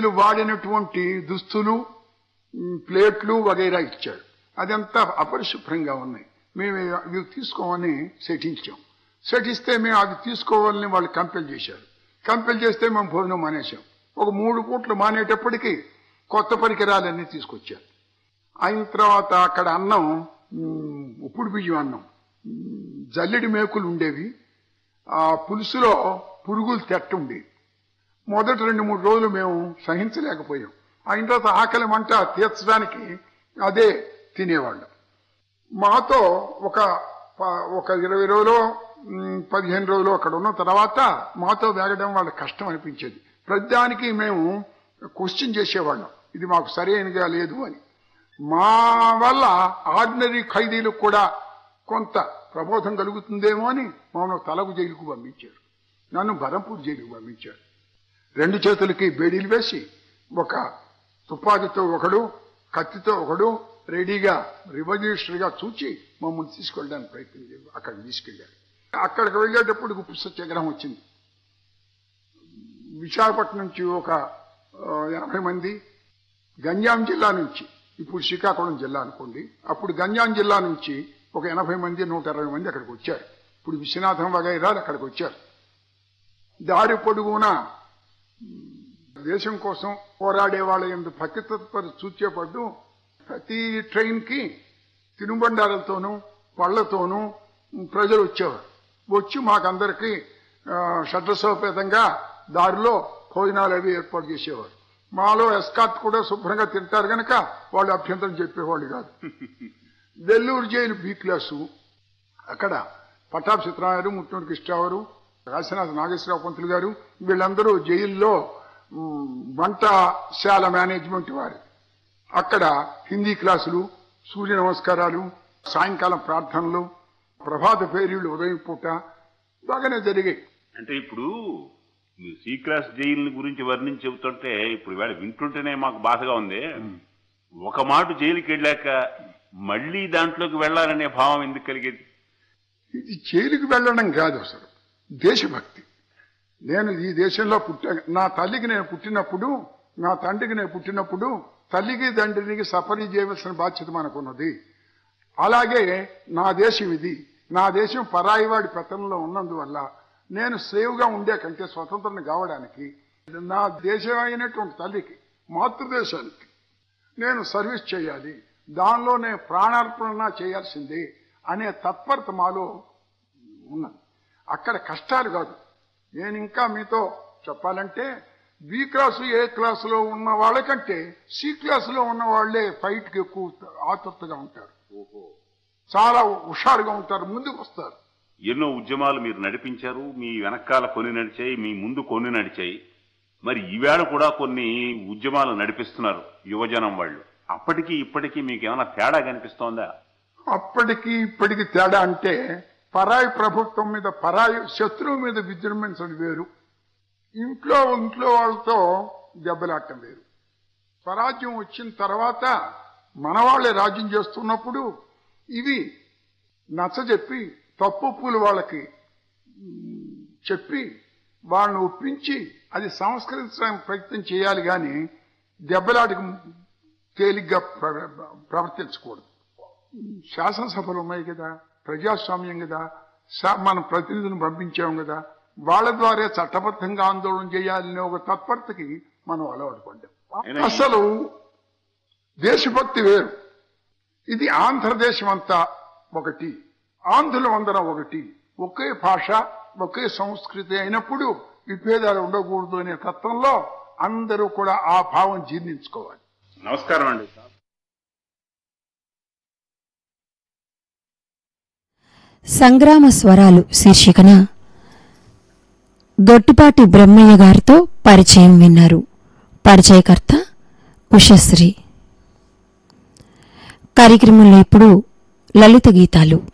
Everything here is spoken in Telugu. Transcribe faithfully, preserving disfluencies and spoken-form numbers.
ఖైదీలు వాడినటువంటి దుస్తులు, ప్లేట్లు వగైరా ఇచ్చాడు. అదంతా అపరిశుభ్రంగా ఉన్నాయి. మేము అవి తీసుకోమని సెటించాం. సెటిస్తే మేము అవి తీసుకోవాలని వాళ్ళు కంపెల్ చేశారు. కంపెల్ చేస్తే మేము భోజనం మానేశాం. ఒక మూడు పూట్లు మానేటప్పటికీ కొత్త పరికరాలన్నీ తీసుకొచ్చారు. అయిన తర్వాత అక్కడ అన్నం ఉప్పుడు బియ్యం అన్నం, జల్లెడి మేకులు ఉండేవి. ఆ పులుసులో పురుగులు తెట్టుండేవి. మొదటి రెండు మూడు రోజులు మేము సహించలేకపోయాం. అయిన తర్వాత ఆకలి మంట తీర్చడానికి అదే తినేవాళ్ళం. మాతో ఒక ఒక ఇరవై రోజులు పదిహేను రోజులు అక్కడ ఉన్న తర్వాత మాతో వేగడం వాళ్ళకి కష్టం అనిపించేది. ప్రతిదానికి మేము క్వశ్చన్ చేసేవాళ్ళం, ఇది మాకు సరైనగా లేదు అని. మా వల్ల ఆర్డినరీ ఖైదీలకు కూడా కొంత ప్రబోధం కలుగుతుందేమో అని మమ్మల్ని తలకు జైలుకు పంపించారు. నన్ను బరంపూర్ జైలుకు పంపించారు. రెండు చేతులకి బేడీలు వేసి ఒక తుపాకీతో ఒకడు, కత్తితో ఒకడు రెడీగా రివల్యూషనరీగా చూచి మమ్మల్ని తీసుకెళ్ళడానికి ప్రయత్నం చేయాలి. అక్కడికి తీసుకెళ్లారు. అక్కడికి వెళ్ళేటప్పుడు ఉప్పు సత్యాగ్రహం వచ్చింది. విశాఖపట్నం నుంచి ఒక ఎనభై మంది, గంజాం జిల్లా నుంచి, ఇప్పుడు శ్రీకాకుళం జిల్లా అనుకోండి, అప్పుడు గంజాం జిల్లా నుంచి ఒక ఎనభై మంది నూట ఇరవై మంది అక్కడికి వచ్చారు. ఇప్పుడు విశ్వనాథం వగైరాలు అక్కడికి వచ్చారు. దారి పొడుగునా దేశం కోసం పోరాడే వాళ్ళ ఎందుకు పక్కితత్పర చూచేపడ్డు ప్రతి ట్రైన్ కి తినుబండారాలతోనూ పళ్లతోనూ ప్రజలు వచ్చేవారు. వచ్చి మాకందరికీ షడ్రసోపేతంగా దారిలో భోజనాలు అవి ఏర్పాటు చేసేవారు. మాలో ఎస్కార్ట్ కూడా శుభ్రంగా తింటారు కనుక వాళ్ళు అభ్యంతరం చెప్పేవాళ్ళు కాదు. వెల్లూరు జైలు బి క్లాసు, అక్కడ పట్టాభి సత్యనారాయణ గారు, ముట్టూరు కృష్ణరావు, కాశీనాథ్ నాగేశ్వరరావు పంతులు గారు వీళ్ళందరూ జైల్లో వంటశాల మేనేజ్మెంట్ వారు. అక్కడ హిందీ క్లాసులు, సూర్య నమస్కారాలు, సాయంకాలం ప్రార్థనలు, ప్రభాత పేరీళ్లు ఉదయం పూట బాగానే జరిగాయి. అంటే ఇప్పుడు మీరు సి క్లాస్ జైలు గురించి వర్ణించి చెబుతుంటే ఇప్పుడు వేళ వింటుంటేనే మాకు బాధగా ఉంది. ఒక మాట జైలుకి వెళ్ళాక మళ్లీ దాంట్లోకి వెళ్లాలనే భావం ఎందుకు కలిగేది? ఇది జైలుకి వెళ్ళడం కాదు, అసలు దేశభక్తి. నేను ఈ దేశంలో పుట్టా, నా తల్లికి నేను పుట్టినప్పుడు, నా తండ్రికి నేను పుట్టినప్పుడు తల్లికి తండ్రికి సఫరీ చేయవలసిన బాధ్యత మనకున్నది. అలాగే నా దేశం ఇది. నా దేశం పరాయివాడి పెత్తనంలో ఉన్నందువల్ల నేను సేవ్గా ఉండే కంటే స్వతంత్రం కావడానికి నా దేశం అయినటువంటి తల్లికి, మాతృదేశానికి నేను సర్వీస్ చేయాలి, దానిలో నేను ప్రాణార్పణ చేయాల్సిందే అనే తత్పరత మాలో ఉన్నది. అక్కడ కష్టాలు కాదు. నేను ఇంకా మీతో చెప్పాలంటే బి క్లాసు ఏ క్లాసులో ఉన్న వాళ్ళకంటే సి క్లాసులో ఉన్న వాళ్లే ఫైట్కి ఎక్కువ ఆతృతగా ఉంటారు, చాలా హుషారుగా ఉంటారు, ముందుకు వస్తారు. ఎన్నో ఉద్యమాలు మీరు నడిపించారు. మీ వెనకాల కొన్ని నడిచాయి, మీ ముందు కొన్ని నడిచాయి. మరి ఈవేళ కూడా కొన్ని ఉద్యమాలు నడిపిస్తున్నారు యువజనం వాళ్ళు. అప్పటికి ఇప్పటికీ మీకు ఏమైనా తేడా కనిపిస్తోందా? అప్పటికి ఇప్పటికి తేడా అంటే పరాయి ప్రభుత్వం మీద, పరాయి శత్రువు మీద విజృంభించడం వేరు, ఇంట్లో ఇంట్లో వాళ్ళతో దెబ్బలాటం వేరు. స్వరాజ్యం వచ్చిన తర్వాత మన వాళ్లే రాజ్యం చేస్తున్నప్పుడు ఇవి నచ్చజెప్పి తప్పులు వాళ్ళకి చెప్పి వాళ్ళని ఒప్పించి అది సంస్కరించడానికి ప్రయత్నం చేయాలి కానీ దెబ్బలాటకు తేలిగ్గా ప్రవర్తించకూడదు. శాసనసభలు ఉన్నాయి కదా, ప్రజాస్వామ్యం కదా, మన ప్రతినిధులను పంపించాం కదా, వాళ్ళ ద్వారా చట్టబద్ధంగా ఆందోళన చేయాలనే ఒక తత్పరతకి మనం అలవాటు పడ్డాం. అసలు దేశభక్తి వేరు. ఇది ఆంధ్రదేశం అంతా ఒకటి, ఆంధ్రులం అందరం ఒకటి, ఒకే భాష ఒకే సంస్కృతి అయినప్పుడు విభేదాలు ఉండకూడదు అనే తత్వంలో అందరూ కూడా ఆ భావం జీర్ణించుకోవాలి. నమస్కారం అండి. సంగ్రామ స్వరాలు శీర్షికన గొట్టుపాటి బ్రహ్మయ్య గారితో పరిచయం విన్నారు. పరిచయకర్త ఉషశ్రీ. కార్యక్రమంలో ఇప్పుడు లలిత గీతాలు.